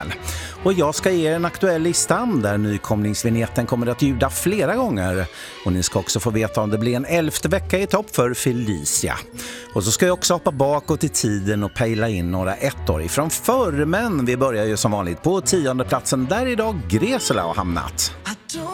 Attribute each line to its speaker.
Speaker 1: Och jag ska ge er en aktuell lista där nykomlingsvinjetten kommer att ljuda flera gånger. Och ni ska också få veta om det blir en 11:e vecka i topp för Felicia. Och så ska jag också hoppa bakåt i tiden och pejla in några ettor ifrån förr. Men vi börjar ju som vanligt på 10:e platsen där idag Gresela har hamnat.